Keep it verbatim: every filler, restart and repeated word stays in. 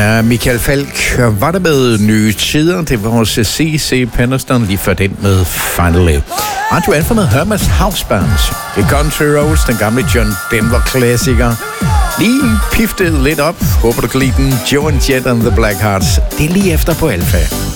Uh, Michael Falch var der med Nye Tider. Det var vores C C Penniston lige før den med Finally. Radio Alpha med Hermes House Band. The Country Roads, den gamle John Denver-klassiker. Lige piftet lidt op. Håber du kan lide den. Joe and Jet and the Blackhearts. Det er lige efter på Alpha.